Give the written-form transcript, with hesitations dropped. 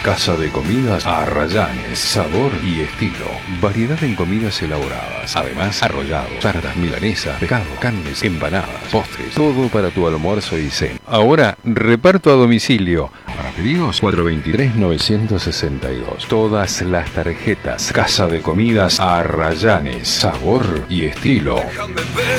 Casa de Comidas Arrayanes, sabor y estilo. Variedad en comidas elaboradas. Además, arrollados, tartas, milanesas, pescado, carnes, empanadas, postres. Todo para tu almuerzo y cena. Ahora, reparto a domicilio. Para pedidos, 423-962. Todas las tarjetas. Casa de Comidas Arrayanes, sabor y estilo.